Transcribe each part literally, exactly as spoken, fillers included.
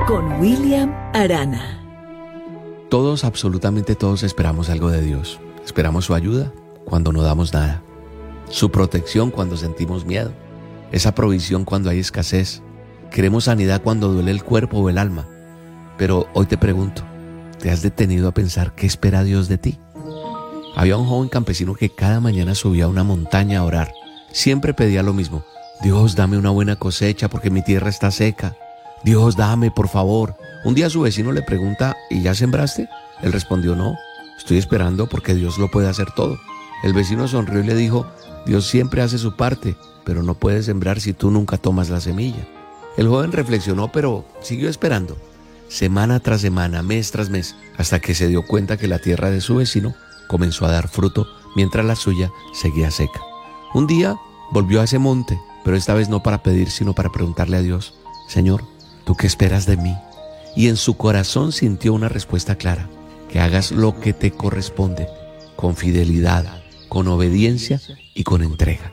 con William Arana. Todos, absolutamente todos, esperamos algo de Dios. Esperamos su ayuda cuando no damos nada, su protección cuando sentimos miedo, esa provisión cuando hay escasez. Queremos sanidad cuando duele el cuerpo o el alma. Pero hoy te pregunto, ¿te has detenido a pensar qué espera Dios de ti? Había un joven campesino que cada mañana subía a una montaña a orar. Siempre pedía lo mismo: Dios, dame una buena cosecha porque mi tierra está seca. Dios, dame, por favor. Un día su vecino le pregunta: ¿y ya sembraste? Él respondió: no, estoy esperando porque Dios lo puede hacer todo. El vecino sonrió y le dijo: Dios siempre hace su parte, pero no puede sembrar si tú nunca tomas la semilla. El joven reflexionó, pero siguió esperando, semana tras semana, mes tras mes, hasta que se dio cuenta que la tierra de su vecino comenzó a dar fruto, mientras la suya seguía seca. Un día volvió a ese monte, pero esta vez no para pedir, sino para preguntarle a Dios: Señor, ¿tú qué esperas de mí? Y en su corazón sintió una respuesta clara: que hagas lo que te corresponde, con fidelidad, con obediencia y con entrega.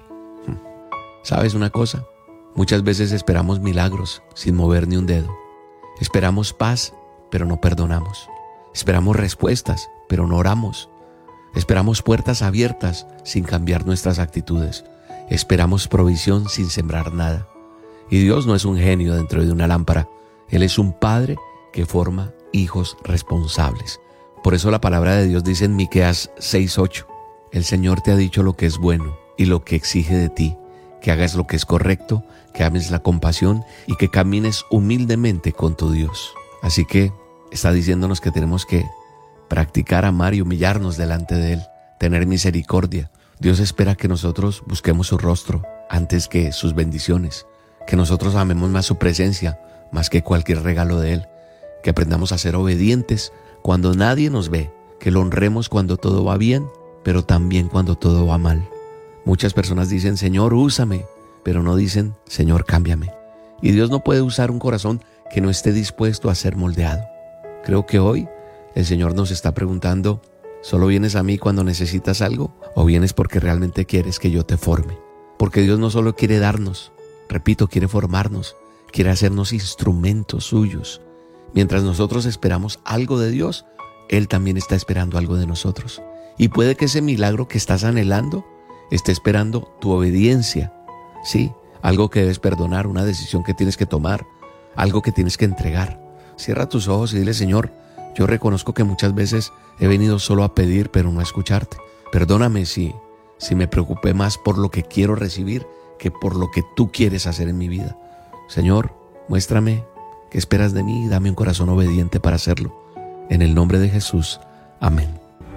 ¿Sabes una cosa? Muchas veces esperamos milagros sin mover ni un dedo. Esperamos paz, pero no perdonamos. Esperamos respuestas, pero no oramos. Esperamos puertas abiertas sin cambiar nuestras actitudes. Esperamos provisión sin sembrar nada. Y Dios no es un genio dentro de una lámpara. Él es un padre que forma hijos responsables. Por eso la palabra de Dios dice en Miqueas seis ocho: el Señor te ha dicho lo que es bueno y lo que exige de ti, que hagas lo que es correcto, que ames la compasión y que camines humildemente con tu Dios. Así que está diciéndonos que tenemos que practicar amar y humillarnos delante de Él, tener misericordia. Dios espera que nosotros busquemos su rostro antes que sus bendiciones, que nosotros amemos más su presencia, más que cualquier regalo de Él, que aprendamos a ser obedientes cuando nadie nos ve, que lo honremos cuando todo va bien, pero también cuando todo va mal. Muchas personas dicen: Señor, úsame, pero no dicen: Señor, cámbiame. Y Dios no puede usar un corazón que no esté dispuesto a ser moldeado. Creo que hoy el Señor nos está preguntando: ¿solo vienes a mí cuando necesitas algo? ¿O vienes porque realmente quieres que yo te forme? Porque Dios no solo quiere darnos, repito, quiere formarnos, quiere hacernos instrumentos suyos. Mientras nosotros esperamos algo de Dios, Él también está esperando algo de nosotros. Y puede que ese milagro que estás anhelando esté esperando tu obediencia. Sí, algo que debes perdonar, una decisión que tienes que tomar, algo que tienes que entregar. Cierra tus ojos y dile: Señor, yo reconozco que muchas veces he venido solo a pedir, pero no a escucharte. Perdóname si, si me preocupé más por lo que quiero recibir que por lo que tú quieres hacer en mi vida. Señor, muéstrame qué esperas de mí y dame un corazón obediente para hacerlo. En el nombre de Jesús. Amén.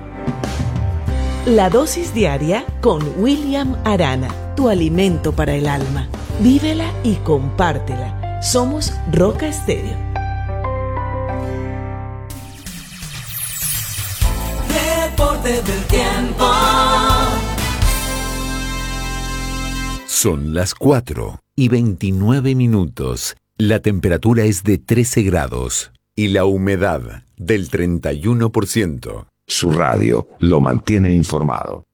La dosis diaria con William Arana, tu alimento para el alma. Vívela y compártela. Somos Roca Estéreo. Deportes del tiempo. Son las cuatro y veintinueve minutos. La temperatura es de trece grados y la humedad del treinta y uno por ciento. Su radio lo mantiene informado.